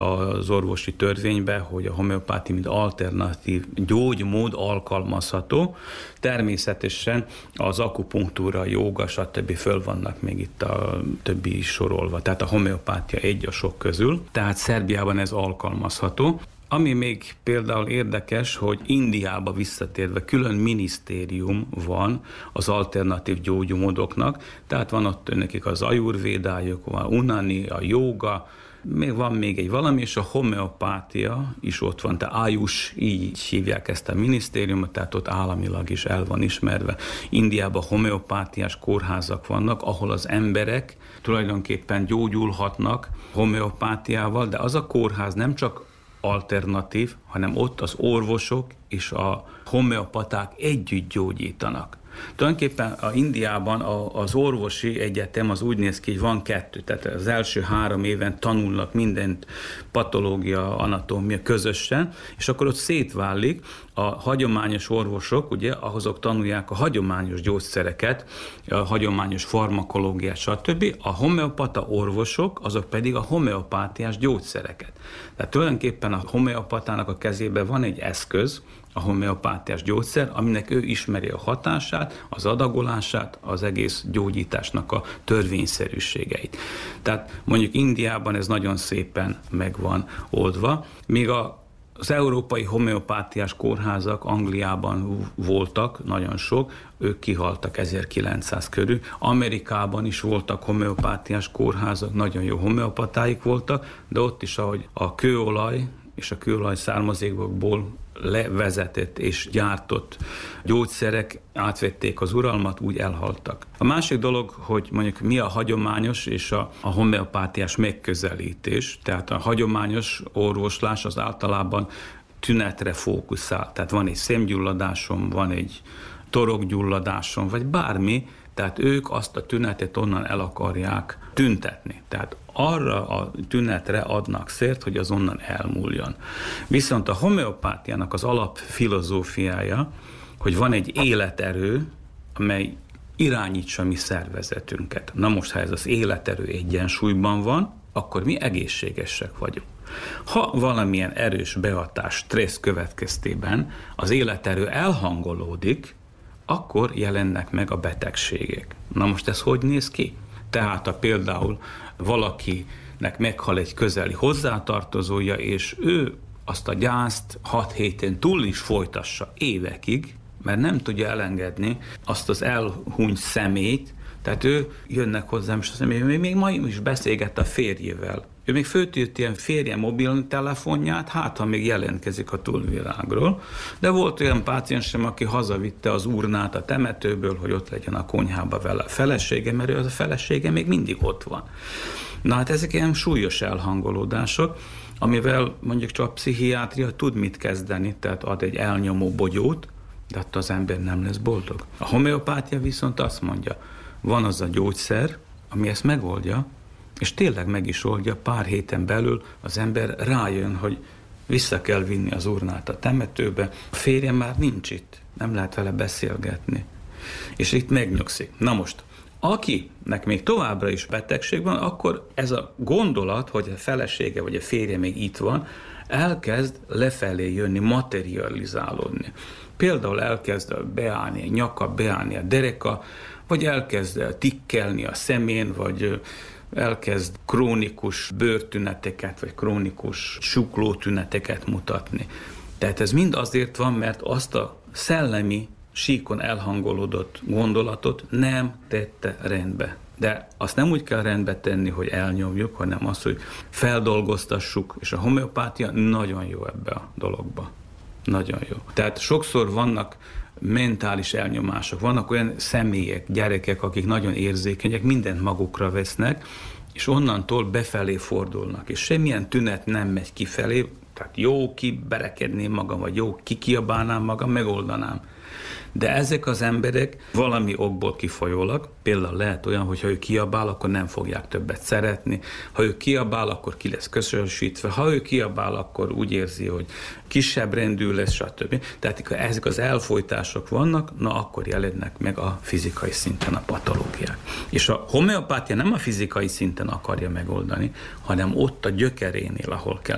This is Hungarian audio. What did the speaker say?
az orvosi törvénybe, hogy a homeopátia mint alternatív gyógymód alkalmazható. Természetesen az akupunktúra, a jóga, stb. Föl vannak még itt a többi is sorolva. Tehát a homeopátia egy a sok közül. Tehát Szerbiában ez alkalmazható. Ami még például érdekes, hogy Indiába visszatérve külön minisztérium van az alternatív gyógymódoknak, tehát van ott nekik az ajurvédájuk, van unani, a jóga, van még egy valami, és a homeopátia is ott van, tehát ájus, így hívják ezt a minisztériumot, tehát ott államilag is el van ismerve. Indiában homeopátiás kórházak vannak, ahol az emberek tulajdonképpen gyógyulhatnak homeopátiával, de az a kórház nem csak alternatív, hanem ott az orvosok és a homeopaták együtt gyógyítanak. Tulajdonképpen a Indiában az orvosi egyetem az úgy néz ki, hogy van 2, tehát az első 3 éven tanulnak mindent, patológia, anatómia közösen, és akkor ott szétválik a hagyományos orvosok, ugye, azok tanulják a hagyományos gyógyszereket, a hagyományos farmakológiát, stb. A homeopata orvosok, azok pedig a homeopátiás gyógyszereket. Tehát tulajdonképpen a homeopatának a kezében van egy eszköz, a homeopátiás gyógyszer, aminek ő ismeri a hatását, az adagolását, az egész gyógyításnak a törvényszerűségeit. Tehát mondjuk Indiában ez nagyon szépen meg van oldva, míg az európai homeopátiás kórházak Angliában voltak, nagyon sok, ők kihaltak 1900 körül. Amerikában is voltak homeopátiás kórházak, nagyon jó homeopatáik voltak, de ott is, ahogy a kőolaj és a kőolaj származékokból levezetett és gyártott gyógyszerek átvették az uralmat, úgy elhaltak. A másik dolog, hogy mondjuk mi a hagyományos és a homeopátiás megközelítés, tehát a hagyományos orvoslás az általában tünetre fókuszál. Tehát van egy szemgyulladásom, van egy torokgyulladásom, vagy bármi, tehát ők azt a tünetet onnan el akarják tüntetni. Tehát arra a tünetre adnak szert, hogy az onnan elmúljon. Viszont a homeopátiának az alapfilozófiája, hogy van egy életerő, amely irányítsa mi szervezetünket. Na most, ha ez az életerő egyensúlyban van, akkor mi egészségesek vagyunk. Ha valamilyen erős behatás, stressz következtében az életerő elhangolódik, akkor jelennek meg a betegségek. Na most ez hogy néz ki? Tehát ha például valakinek meghal egy közeli hozzátartozója, és ő azt a gyászt 6 héten túl is folytassa évekig, mert nem tudja elengedni azt az elhunyt személyt, tehát ő jönnek hozzám, és azt mondja, még ma is beszélgett a férjével. Ő még föltűrt ilyen férje mobiltelefonját, hát ha még jelentkezik a túlvilágról. De volt olyan páciensem, aki hazavitte az urnát a temetőből, hogy ott legyen a konyhába vele a felesége, mert ő az a felesége még mindig ott van. Na hát ezek ilyen súlyos elhangolódások, amivel mondjuk csak a pszichiátria tud mit kezdeni, tehát ad egy elnyomó bogyót, de attól az ember nem lesz boldog. A homeopátia viszont azt mondja, van az a gyógyszer, ami ezt megoldja, és tényleg meg is oldja, pár héten belül az ember rájön, hogy vissza kell vinni az urnát a temetőbe, a férje már nincs itt, nem lehet vele beszélgetni, és itt megnyugszik. Na most, akinek még továbbra is betegség van, akkor ez a gondolat, hogy a felesége vagy a férje még itt van, elkezd lefelé jönni, materializálódni. Például elkezd beállni a nyaka, beállni a dereka, vagy elkezd tikkelni a szemén, vagy elkezd krónikus bőrtüneteket, vagy krónikus suklótüneteket mutatni. Tehát ez mind azért van, mert azt a szellemi síkon elhangolódott gondolatot nem tette rendbe. De azt nem úgy kell rendbe tenni, hogy elnyomjuk, hanem azt, hogy feldolgoztassuk, és a homeopátia nagyon jó ebbe a dologba. Nagyon jó. Tehát sokszor vannak mentális elnyomások, vannak olyan személyek, gyerekek, akik nagyon érzékenyek, mindent magukra vesznek, és onnantól befelé fordulnak, és semmilyen tünet nem megy kifelé, tehát jó kiberekedném magam, vagy jó kikiabálnám magam, megoldanám. De ezek az emberek valami okból kifolyólag, például lehet olyan, hogy ha ő kiabál, akkor nem fogják többet szeretni, ha ő kiabál, akkor ki lesz közösítve, ha ő kiabál, akkor úgy érzi, hogy kisebb rendű lesz, stb. Tehát ha ezek az elfojtások vannak, na akkor jelennek meg a fizikai szinten a patológiák. És a homeopátia nem a fizikai szinten akarja megoldani, hanem ott a gyökerénél, ahol kell